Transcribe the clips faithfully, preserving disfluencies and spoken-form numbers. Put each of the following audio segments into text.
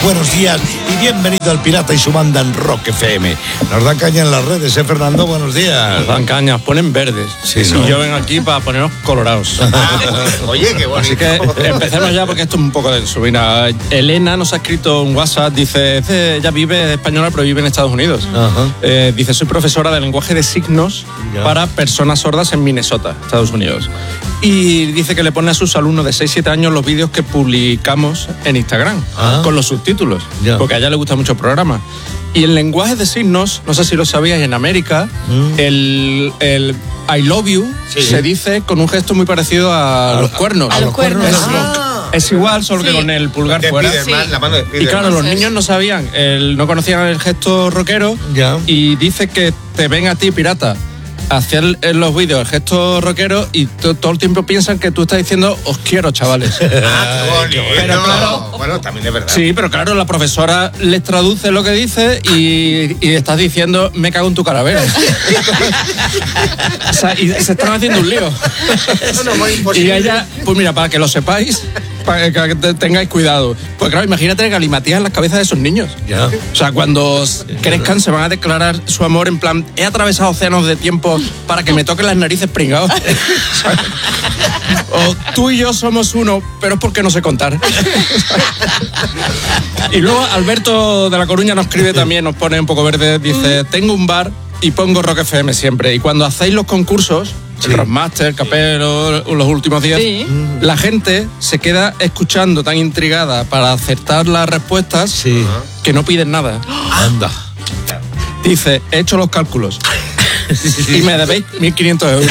buenos días y bienvenido al Pirata y su banda en Rock F M. Nos dan caña en las redes, ¿eh, Fernando? Buenos días. Nos dan caña, ponen verdes. Sí, y ¿no? yo vengo aquí para ponernos colorados. Ah, oye, qué bonito. Así que empecemos ya porque esto es un poco de su vida. Elena nos ha escrito un WhatsApp, dice, ella vive española pero vive en Estados Unidos. Ajá. Eh, dice, soy profesora de lenguaje de signos Ya. para personas sordas en Minnesota, Estados Unidos. Y dice que le pone a sus alumnos de seis siete años los vídeos que publicamos en Instagram, Ah. con los subtítulos, Ya. porque a ella le gusta mucho el programa. Y el lenguaje de signos, no sé si lo sabías, en América, Mm. el, el I love you Sí. se dice con un gesto muy parecido a, A- los cuernos. a los cuernos. Es, Ah. es igual, solo que Sí. con el pulgar De fuera. Spiderman, Sí. la mano de Y Spiderman. claro, los Eso es. niños no sabían, el, no conocían el gesto rockero Ya. y dice que te ven a ti, pirata, hacer en los vídeos el gesto rockero y to- todo el tiempo piensan que tú estás diciendo os quiero, chavales. Ah, qué bonito. Pero claro- Bueno, también es verdad. Sí, pero claro, la profesora les traduce lo que dice y, y estás diciendo me cago en tu calavera. O sea, y se están haciendo un lío. Eso no es muy imposible. Y ella, pues mira, para que lo sepáis, para que te- tengáis cuidado. Pues claro, imagínate galimatías en las cabezas de esos niños. Ya. O sea, cuando s- crezcan se van a declarar su amor en plan, he atravesado océanos de tiempo para que me toquen las narices pringados. ¿Sabes? O tú y yo somos uno, pero es porque no sé contar. Y luego Alberto de La Coruña nos escribe también, nos pone un poco verde, dice, tengo un bar y pongo Rock F M siempre. Y cuando hacéis los concursos, Sí. el Rockmaster, Capelo, los últimos días, Sí. la gente se queda escuchando tan intrigada para acertar las respuestas Sí. que no piden nada. Anda. Dice, he hecho los cálculos y me debéis mil quinientos euros.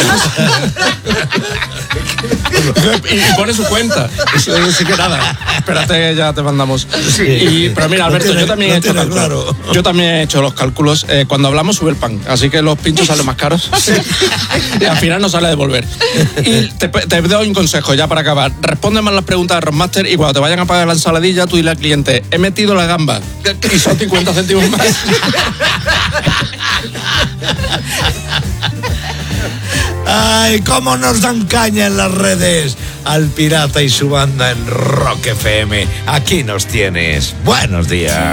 Y pone su cuenta. Así que nada, espérate, ya te mandamos. Y, pero mira, Alberto, Lo tiene- yo también lo he hecho tiene cálculos. claro. Yo también he hecho los cálculos. Eh, cuando hablamos sube el pan, así que los pinchos salen más caros. Y al final no sale a devolver. Y te, te doy un consejo ya para acabar. Responde más las preguntas de Rockmaster y cuando te vayan a pagar la ensaladilla, tú dile al cliente, he metido la gamba y son cincuenta céntimos más. Ay, cómo nos dan caña en las redes al Pirata y su banda en Rock F M. Aquí nos tienes. Buenos días.